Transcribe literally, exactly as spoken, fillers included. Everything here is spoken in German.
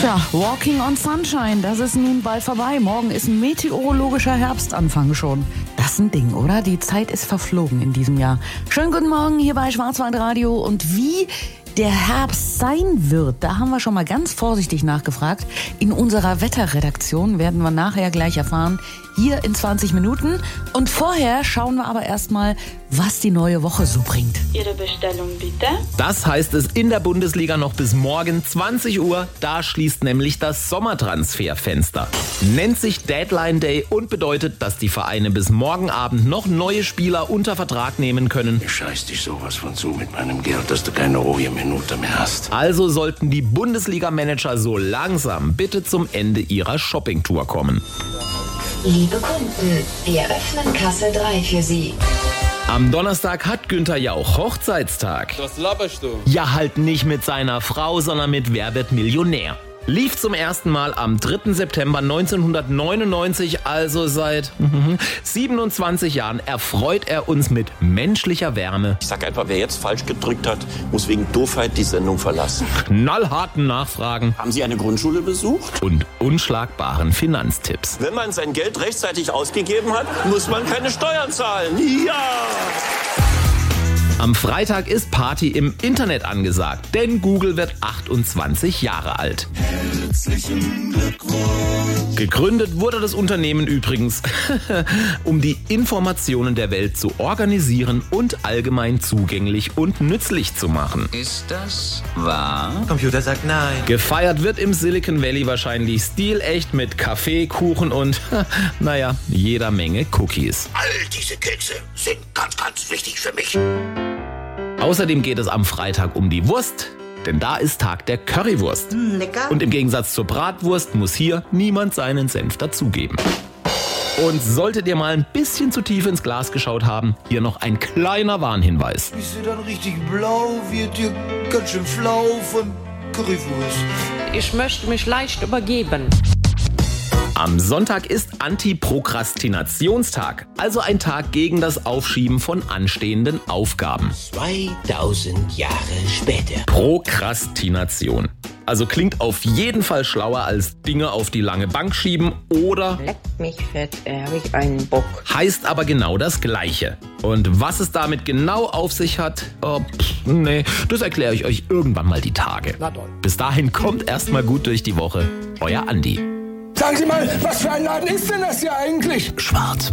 Tja, Walking on Sunshine, das ist nun bald vorbei. Morgen ist ein meteorologischer Herbstanfang schon. Das ist ein Ding, oder? Die Zeit ist verflogen in diesem Jahr. Schönen guten Morgen hier bei Schwarzwaldradio. Und wie der Herbst sein wird, da haben wir schon mal ganz vorsichtig nachgefragt. In unserer Wetterredaktion werden wir nachher gleich erfahren, hier in zwanzig Minuten. Und vorher schauen wir aber erstmal, was die neue Woche so bringt. Ihre Bestellung bitte. Das heißt es in der Bundesliga noch bis morgen zwanzig Uhr. Da schließt nämlich das Sommertransferfenster. Nennt sich Deadline Day und bedeutet, dass die Vereine bis morgen Abend noch neue Spieler unter Vertrag nehmen können. Ich scheiß dich sowas von zu mit meinem Geld, dass du keine ruhige Minute mehr hast. Also sollten die Bundesliga-Manager so langsam bitte zum Ende ihrer Shoppingtour kommen. Liebe Kunden, wir öffnen Kasse drei für Sie. Am Donnerstag hat Günther Jauch Hochzeitstag. Was laberst du? Ja, halt nicht mit seiner Frau, sondern mit Wer wird Millionär. Lief zum ersten Mal am dritten September neunzehnhundertneunundneunzig, also seit siebenundzwanzig Jahren erfreut er uns mit menschlicher Wärme. Ich sag einfach, wer jetzt falsch gedrückt hat, muss wegen Doofheit die Sendung verlassen. Knallharten Nachfragen. Haben Sie eine Grundschule besucht? Und unschlagbaren Finanztipps. Wenn man sein Geld rechtzeitig ausgegeben hat, muss man keine Steuern zahlen. Ja! Am Freitag ist Party im Internet angesagt, denn Google wird achtundzwanzig Jahre alt. Herzlichen Glückwunsch. Gegründet wurde das Unternehmen übrigens, um die Informationen der Welt zu organisieren und allgemein zugänglich und nützlich zu machen. Ist das wahr? Computer sagt nein. Gefeiert wird im Silicon Valley wahrscheinlich stilecht mit Kaffee, Kuchen und, naja, jeder Menge Cookies. All diese Kekse sind ganz, ganz wichtig für mich. Außerdem geht es am Freitag um die Wurst, denn da ist Tag der Currywurst. Lecker. Und im Gegensatz zur Bratwurst muss hier niemand seinen Senf dazugeben. Und solltet ihr mal ein bisschen zu tief ins Glas geschaut haben, hier noch ein kleiner Warnhinweis. Bist du dann richtig blau, wird dir ganz schön flau von Currywurst. Ich möchte mich leicht übergeben. Am Sonntag ist Antiprokrastinationstag, also ein Tag gegen das Aufschieben von anstehenden Aufgaben. zweitausend Jahre später. Prokrastination. Also klingt auf jeden Fall schlauer als Dinge auf die lange Bank schieben oder Leck mich fett, habe ich einen Bock. heißt aber genau das Gleiche. Und was es damit genau auf sich hat, oh, pff, nee, das erkläre ich euch irgendwann mal die Tage. Bis dahin kommt erstmal gut durch die Woche. Euer Andi. Sagen Sie mal, was für ein Laden ist denn das hier eigentlich? Schwarz.